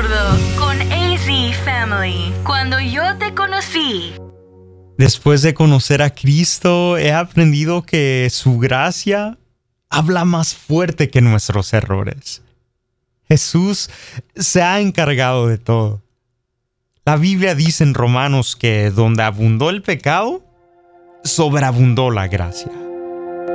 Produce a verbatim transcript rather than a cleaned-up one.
Absurdo con A Z Family. Cuando yo te conocí. Después de conocer a Cristo, he aprendido que su gracia habla más fuerte que nuestros errores. Jesús se ha encargado de todo. La Biblia dice en Romanos que donde abundó el pecado, sobreabundó la gracia.